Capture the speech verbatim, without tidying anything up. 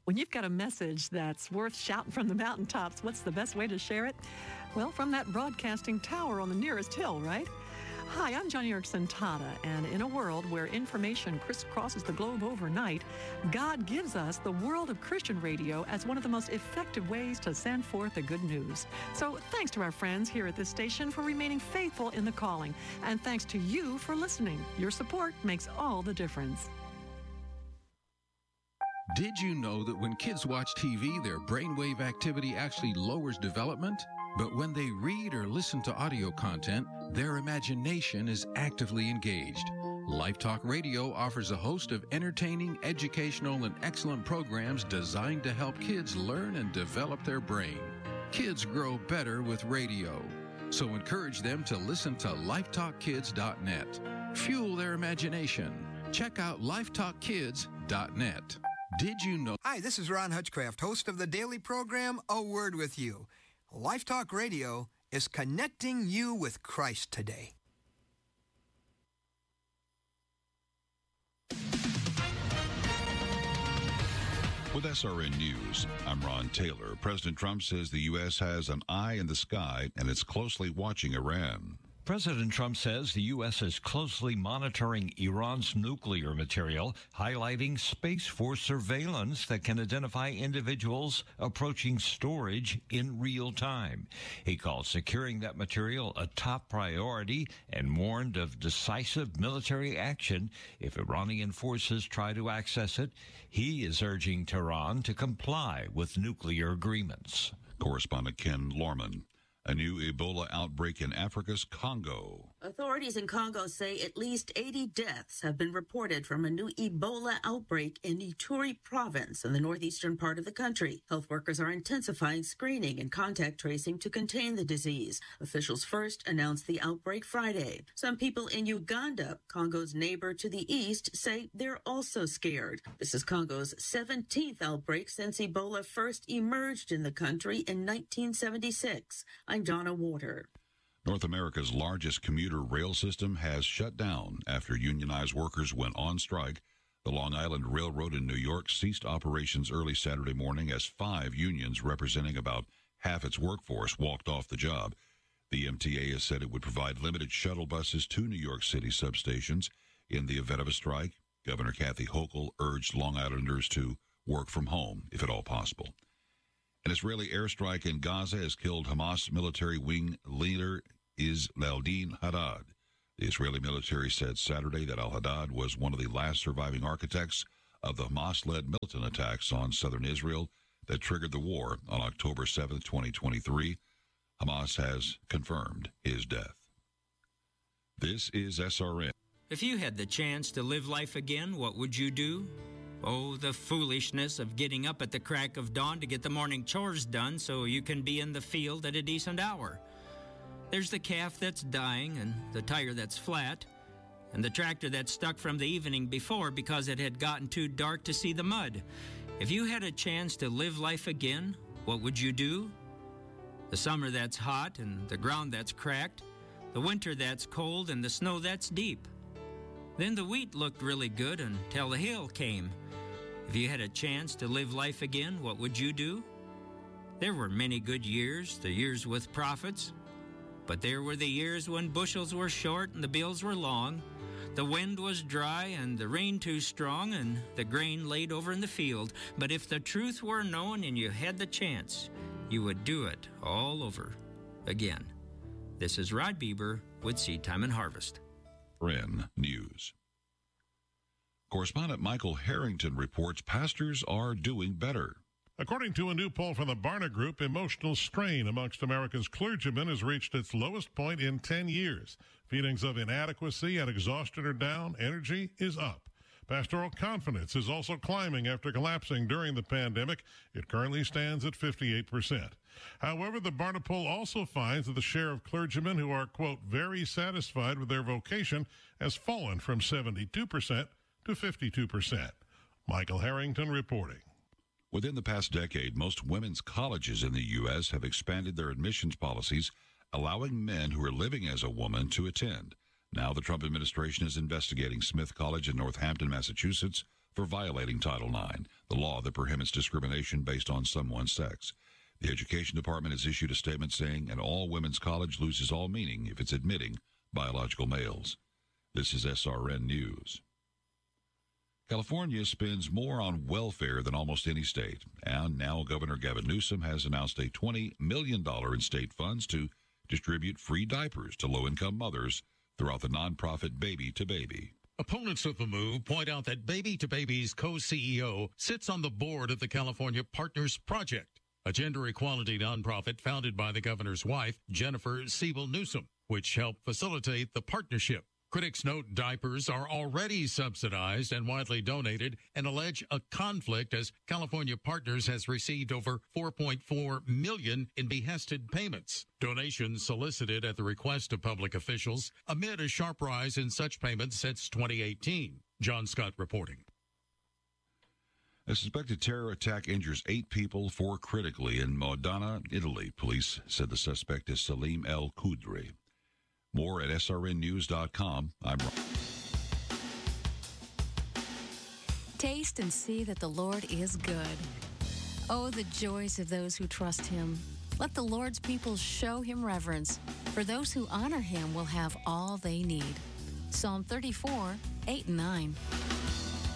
When you've got a message that's worth shouting from the mountaintops, what's the best way to share it? Well, from that broadcasting tower on the nearest hill, right? Hi, I'm Joni Eareckson Tada, and in a world where information crisscrosses the globe overnight, God gives us the world of Christian radio as one of the most effective ways to send forth the good news. So thanks to our friends here at this station for remaining faithful in the calling, and thanks to you for listening. Your support makes all the difference. Did you know that when kids watch T V, their brainwave activity actually lowers development? But when they read or listen to audio content, their imagination is actively engaged. Life Talk Radio offers a host of entertaining, educational, and excellent programs designed to help kids learn and develop their brain. Kids grow better with radio. So encourage them to listen to life talk kids dot net. Fuel their imagination. Check out life talk kids dot net. Did you know? Hi, this is Ron Hutchcraft, host of the daily program, A Word With You. Life Talk Radio is connecting you with Christ today. With S R N News, I'm Ron Taylor. President Trump says the U S has an eye in the sky and is closely watching Iran. President Trump says the U S is closely monitoring Iran's nuclear material, highlighting Space Force surveillance that can identify individuals approaching storage in real time. He called securing that material a top priority and warned of decisive military action if Iranian forces try to access it. He is urging Tehran to comply with nuclear agreements. Correspondent Ken Lorman. A new Ebola outbreak in Africa's Congo. Authorities in Congo say at least eighty deaths have been reported from a new Ebola outbreak in Ituri province in the northeastern part of the country. Health workers are intensifying screening and contact tracing to contain the disease. Officials first announced the outbreak Friday. Some people in Uganda, Congo's neighbor to the east, say they're also scared. This is Congo's seventeenth outbreak since Ebola first emerged in the country in nineteen seventy-six. I'm Donna Water. North America's largest commuter rail system has shut down after unionized workers went on strike. The Long Island Railroad in New York ceased operations early Saturday morning as five unions representing about half its workforce walked off the job. The M T A has said it would provide limited shuttle buses to New York City substations in the event of a strike. Governor Kathy Hochul urged Long Islanders to work from home, if at all possible. An Israeli airstrike in Gaza has killed Hamas military wing leader Ismail Haddad. The Israeli military said Saturday that al-Haddad was one of the last surviving architects of the Hamas-led militant attacks on southern Israel that triggered the war on October seventh, twenty twenty-three. Hamas has confirmed his death. This is S R N. If you had the chance to live life again, what would you do? Oh, the foolishness of getting up at the crack of dawn to get the morning chores done so you can be in the field at a decent hour. There's the calf that's dying and the tire that's flat and the tractor that's stuck from the evening before because it had gotten too dark to see the mud. If you had a chance to live life again, what would you do? The summer that's hot and the ground that's cracked, the winter that's cold and the snow that's deep. Then the wheat looked really good until the hail came. If you had a chance to live life again, what would you do? There were many good years, the years with profits. But there were the years when bushels were short and the bills were long. The wind was dry and the rain too strong and the grain laid over in the field. But if the truth were known and you had the chance, you would do it all over again. This is Rod Bieber with Seed Time and Harvest. S R N News. Correspondent Michael Harrington reports pastors are doing better. According to a new poll from the Barna Group, emotional strain amongst America's clergymen has reached its lowest point in ten years. Feelings of inadequacy and exhaustion are down. Energy is up. Pastoral confidence is also climbing after collapsing during the pandemic. It currently stands at fifty-eight percent. However, the Barna poll also finds that the share of clergymen who are, quote, very satisfied with their vocation has fallen from seventy-two percent to fifty-two percent. Michael Harrington reporting. Within the past decade, most women's colleges in the U S have expanded their admissions policies, allowing men who are living as a woman to attend. Now the Trump administration is investigating Smith College in Northampton, Massachusetts, for violating Title nine, the law that prohibits discrimination based on someone's sex. The Education Department has issued a statement saying an all-women's college loses all meaning if it's admitting biological males. This is S R N News. California spends more on welfare than almost any state, and now Governor Gavin Newsom has announced a twenty million dollars in state funds to distribute free diapers to low-income mothers throughout the nonprofit Baby to Baby. Opponents of the move point out that Baby to Baby's co-C E O sits on the board of the California Partners Project, a gender equality nonprofit founded by the governor's wife, Jennifer Siebel Newsom, which helped facilitate the partnership. Critics note diapers are already subsidized and widely donated and allege a conflict as California Partners has received over four point four million dollars in behested payments, donations solicited at the request of public officials amid a sharp rise in such payments since twenty eighteen. John Scott reporting. A suspected terror attack injures eight people, four critically, in Modena, Italy. Police said the suspect is Salim El Khudri. More at S R N news dot com. I'm Ron. Taste and see that the Lord is good. Oh, the joys of those who trust him. Let the Lord's people show him reverence. For those who honor him will have all they need. Psalm thirty-four, eight and nine.